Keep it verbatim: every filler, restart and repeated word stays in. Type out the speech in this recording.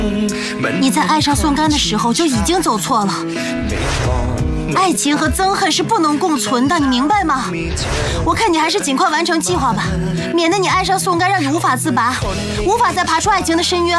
你在爱上宋干的时候就已经走错了。爱情和憎恨是不能共存的，你明白吗？我看你还是尽快完成计划吧，免得你爱上宋干，让你无法自拔，无法再爬出爱情的深渊。